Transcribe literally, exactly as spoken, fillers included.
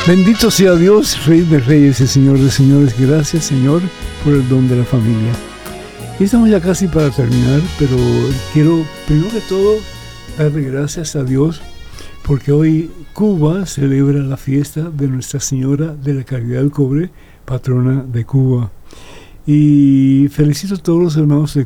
Bendito sea Dios, Rey de Reyes y Señor de Señores. Gracias, Señor, por el don de la familia. Y estamos ya casi para terminar, pero quiero, primero que todo, darle gracias a Dios, porque hoy Cuba celebra la fiesta de Nuestra Señora de la Caridad del Cobre, patrona de Cuba. Y felicito a todos los hermanos de